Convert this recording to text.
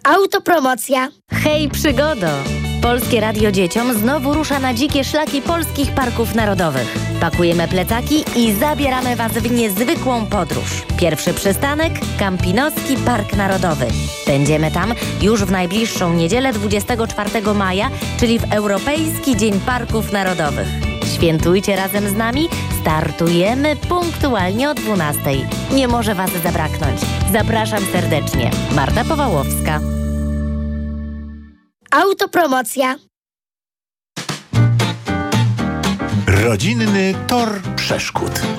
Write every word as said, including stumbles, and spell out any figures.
Autopromocja. Hej przygodo! Polskie Radio Dzieciom znowu rusza na dzikie szlaki polskich parków narodowych. Pakujemy plecaki i zabieramy Was w niezwykłą podróż. Pierwszy przystanek – Kampinoski Park Narodowy. Będziemy tam już w najbliższą niedzielę dwudziestego czwartego maja, czyli w Europejski Dzień Parków Narodowych. Świętujcie razem z nami, startujemy punktualnie o dwunastej. Nie może Was zabraknąć. Zapraszam serdecznie. Marta Powałowska. Autopromocja. Rodzinny tor przeszkód.